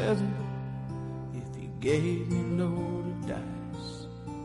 if he gave me a load of dice.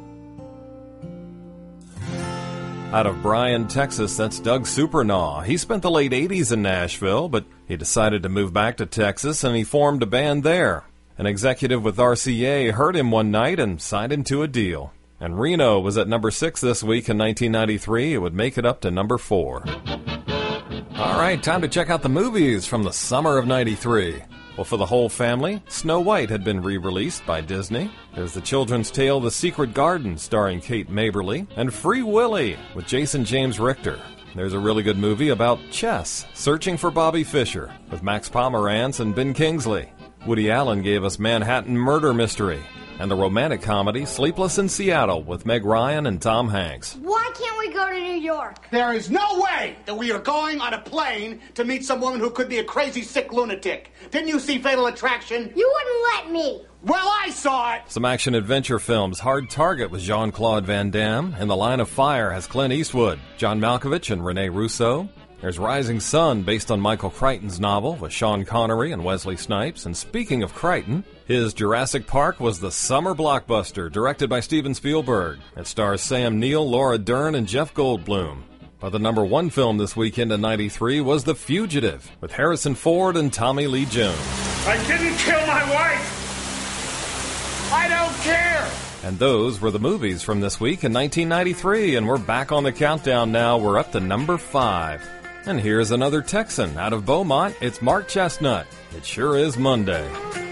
Out of Bryan, Texas, that's Doug Supernaw. He spent the late 80s in Nashville, but he decided to move back to Texas, and he formed a band there. An executive with RCA heard him one night and signed him to a deal. And Reno was at number 6 this week in 1993. It would make it up to number 4. All right, time to check out the movies from the summer of 93. Well, for the whole family, Snow White had been re-released by Disney. There's the children's tale The Secret Garden, starring Kate Maberly, and Free Willy with Jason James Richter. There's a really good movie about chess, Searching for Bobby Fischer, with Max Pomerantz and Ben Kingsley. Woody Allen gave us Manhattan Murder Mystery, and the romantic comedy Sleepless in Seattle with Meg Ryan and Tom Hanks. Why can't we go to New York? There is no way that we are going on a plane to meet some woman who could be a crazy, sick lunatic. Didn't you see Fatal Attraction? You wouldn't let me. Well, I saw it! Some action-adventure films. Hard Target with Jean-Claude Van Damme, and The Line of Fire has Clint Eastwood, John Malkovich, and Rene Russo. There's Rising Sun, based on Michael Crichton's novel, with Sean Connery and Wesley Snipes. And speaking of Crichton, his Jurassic Park was the summer blockbuster, directed by Steven Spielberg. It stars Sam Neill, Laura Dern, and Jeff Goldblum. But the number 1 film this weekend in 93 was The Fugitive, with Harrison Ford and Tommy Lee Jones. I didn't kill my wife! I don't care! And those were the movies from this week in 1993, and we're back on the countdown now. We're up to number 5. And here's another Texan out of Beaumont. It's Mark Chestnut. It sure is Monday.